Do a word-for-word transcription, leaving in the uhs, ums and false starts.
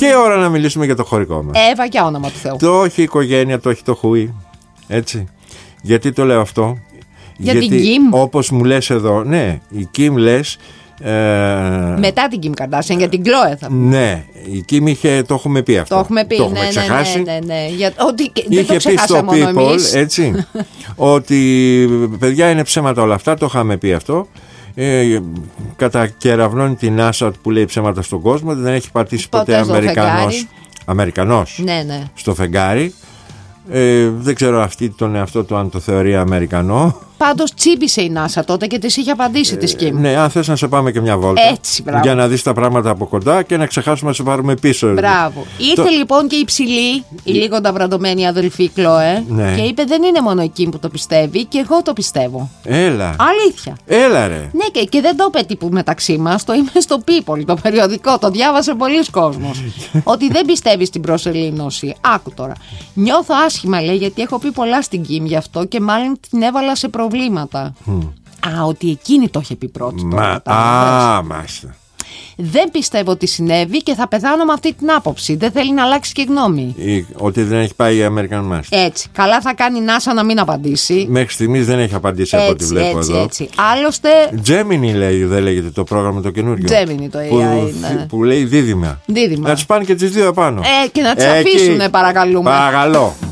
Και ώρα να μιλήσουμε για το χωρικό μας. Εύα και όνομα του Θεού. Το έχει η οικογένεια, το έχει το χούι. Έτσι. Γιατί το λέω αυτό? Για Γιατί την Κιμ. όπως μου λες εδώ, ναι, η Κιμ λες. Ε, Μετά την Κιμ Καντάσιαν, για την Κλόε θα πούμε. Ναι, η Κιμ είχε, το έχουμε πει αυτό. Το έχουμε πει, το ναι, έχουμε ξεχάσει. ναι, ναι, ναι, ναι. Για, ότι, δεν Είχε το πει στο ξεχάσαμε μόνο People, εμείς. έτσι, ότι παιδιά είναι ψέματα όλα αυτά, το είχαμε πει αυτό. Ε, κατακεραυνώνει την NASA που λέει ψέματα στον κόσμο, δεν έχει πατήσει ποτέ, Ποτέ στο Αμερικανός, φεγγάρι. Αμερικανός Ναι, ναι. στο φεγγάρι. Ε, δεν ξέρω αυτή τον εαυτό του αν το θεωρεί Αμερικανό. Πάντως τσίπησε η NASA τότε και της είχε απαντήσει τη Κιμ. Ναι, αν θες να σε πάμε και μια βόλτα. Έτσι, μπράβο. Για να δεις τα πράγματα από κοντά και να ξεχάσουμε να σε πάρουμε πίσω. Μπράβο. Ήρθε λοιπόν και η ψηλή, η λίγο ταυρατωμένη αδελφή Κλόε, Ναι. και είπε: δεν είναι μόνο εκείνη που το πιστεύει, και εγώ το πιστεύω. Έλα. Αλήθεια. Έλα ρε. Ναι, και, και δεν το είπε τύπου μεταξύ μας, το είπε στο People, το περιοδικό, το διάβασε πολλοί κόσμος. Ότι δεν πιστεύει στην προσελήνωση. Άκου τώρα. Νιώθω άσχημα, λέει, γιατί έχω πει πολλά στην Κιμ γι' αυτό και μάλλον την έβαλα σε προβλήματα. Mm. Α, ότι εκείνη το είχε πει πρώτη. Μα, α, μάλιστα. Δεν πιστεύω ότι συνέβη και θα πεθάνω με αυτή την άποψη. Δεν θέλει να αλλάξει και γνώμη. Ή, ότι δεν έχει πάει η American Master. Έτσι. Καλά θα κάνει η NASA να μην απαντήσει. Μέχρι στιγμής δεν έχει απαντήσει έτσι, από ό,τι βλέπω έτσι, εδώ. Έτσι. Άλλωστε. Gemini λέει, δεν λέγεται το πρόγραμμα το καινούριο. Gemini το έι άι. Που, ναι. που λέει δίδυμα. Δίδυμα. Να τις πάνε και τις δύο επάνω. Ε, και να τις αφήσουν, παρακαλούμε. Παρακαλώ.